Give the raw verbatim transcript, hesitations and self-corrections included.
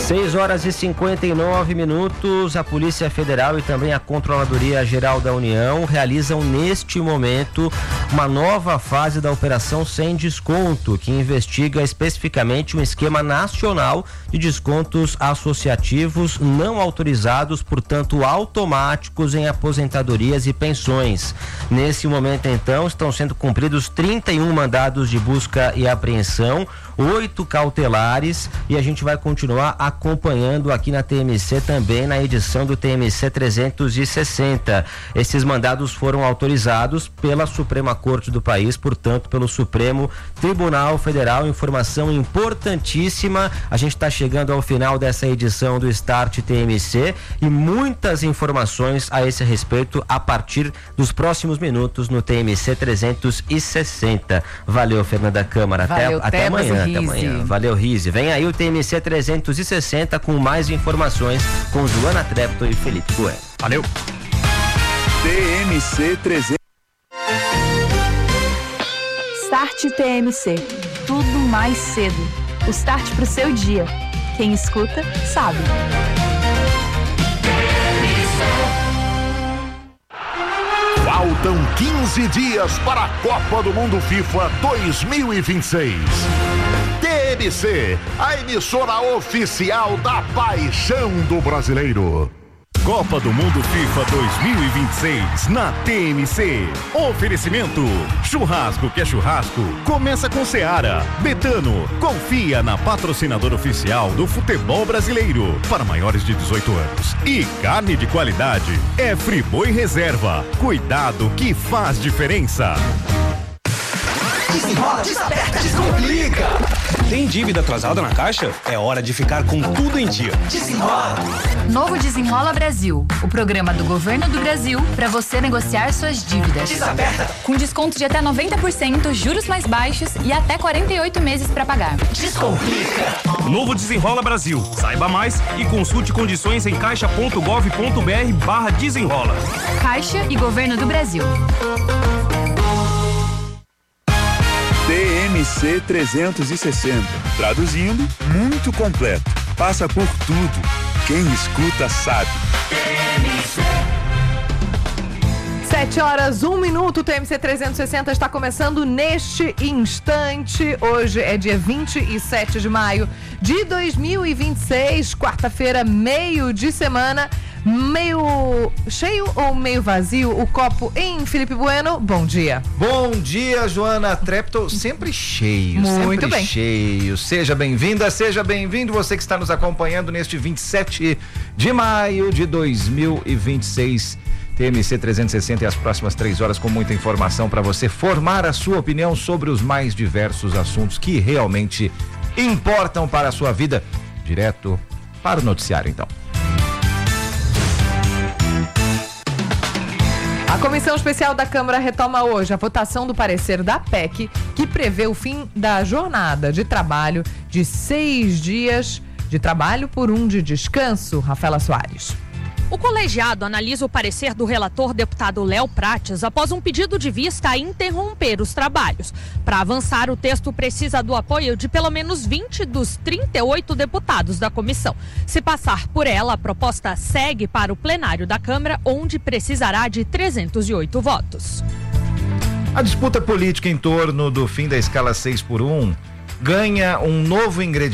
seis horas e cinquenta e nove minutos, a Polícia Federal e também a Controladoria Geral da União realizam neste momento uma nova fase da Operação Sem Desconto, que investiga especificamente um esquema nacional de descontos associativos não autorizados, portanto automáticos em aposentadorias e pensões. Nesse momento, então, estão sendo cumpridos trinta e um mandados de busca e apreensão, oito cautelares, e a gente vai continuar acompanhando aqui na T M C também na edição do T M C trezentos e sessenta. Esses mandados foram autorizados pela Suprema Corte do país, portanto pelo Supremo Tribunal Federal. Informação importantíssima. A gente está chegando ao final dessa edição do Start T M C e muitas informações a esse respeito a partir dos próximos minutos no T M C trezentos e sessenta. Valeu, Fernanda Câmara. Valeu, até, até amanhã. Até amanhã. Valeu, Rise. Vem aí o T M C trezentos e sessenta com mais informações com Joana Trepto e Felipe Bueno. Valeu. T M C trezentos. Start T M C. Tudo mais cedo. O start pro seu dia. Quem escuta, sabe. Faltam quinze dias para a Copa do Mundo FIFA dois mil e vinte e seis. T M C, a emissora oficial da paixão do brasileiro. Copa do Mundo FIFA dois mil e vinte e seis na T M C. Oferecimento: churrasco que é churrasco, começa com Seara. Betano, confia na patrocinadora oficial do futebol brasileiro para maiores de dezoito anos. E carne de qualidade é Friboi Reserva. Cuidado que faz diferença. Desenrola, desaperta, descomplica. Tem dívida atrasada na Caixa? É hora de ficar com tudo em dia. Desenrola. Novo Desenrola Brasil, o programa do Governo do Brasil para você negociar suas dívidas. Desaperta. Com desconto de até noventa por cento, juros mais baixos e até quarenta e oito meses para pagar. Descomplica. Novo Desenrola Brasil. Saiba mais e consulte condições em caixa ponto gov ponto br barra desenrola. Caixa e Governo do Brasil. T M C trezentos e sessenta. Traduzindo, muito completo. Passa por tudo. Quem escuta sabe. Sete horas, um minuto, o T M C trezentos e sessenta está começando neste instante. Hoje é dia vinte e sete de maio de dois mil e vinte e seis, quarta-feira, meio de semana. Meio cheio ou meio vazio o copo em Felipe Bueno? Bom dia. Bom dia, Joana Trepto, sempre cheio, Muito sempre bem. cheio. Seja bem-vinda, seja bem-vindo você que está nos acompanhando neste vinte e sete de maio de dois mil e vinte e seis. T M C trezentos e sessenta e as próximas três horas com muita informação para você formar a sua opinião sobre os mais diversos assuntos que realmente importam para a sua vida. Direto para o noticiário, então. A Comissão Especial da Câmara retoma hoje a votação do parecer da P E C, que prevê o fim da jornada de trabalho de seis dias de trabalho por um de descanso. Rafaela Soares. O colegiado analisa o parecer do relator deputado Léo Prates após um pedido de vista a interromper os trabalhos. Para avançar, o texto precisa do apoio de pelo menos vinte dos trinta e oito deputados da comissão. Se passar por ela, a proposta segue para o plenário da Câmara, onde precisará de trezentos e oito votos. A disputa política em torno do fim da escala seis por um ganha um novo ingrediente